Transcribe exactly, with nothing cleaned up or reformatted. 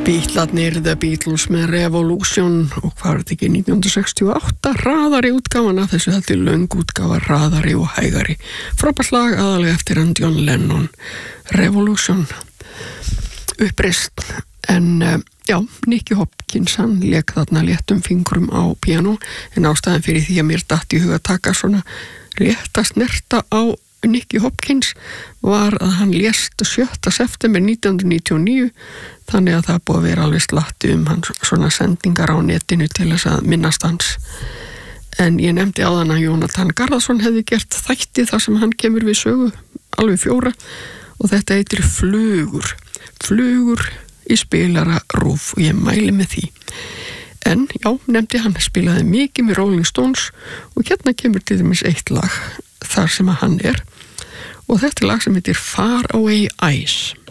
Beatlarnir, The Beatles með Revolution og hvað var þetta ekki nítján hundruð sextíu og átta hraðari útgáfan af þessu þetta er löng útgáfa, hraðari og hægari frábært lag aðalega eftir hann John Lennon Revolution uppreist en uh, já, Nicky Hopkins hann lék þarna léttum fingrum á piano en ástæðan fyrir því að mér datt í huga að taka svona rétt að snerta á Nicky Hopkins var að hann lést sjötta september nítján hundruð níutíu og níu þannig að það búið að vera alveg slatti um hans svona sendingar á netinu til þess að minnast hans en ég nefndi áðan að Jónatan Garðarsson hefði gert þætti þar sem hann kemur við sögu alveg fjóra og þetta heitir Flugur Flugur í spilara RÚV og ég mæli með því en já, nefndi hann spilaði mikið með Rolling Stones og hérna kemur til dæmis eitt lag þar sem að hann er og þetta er lag sem heitir Far Away Eyes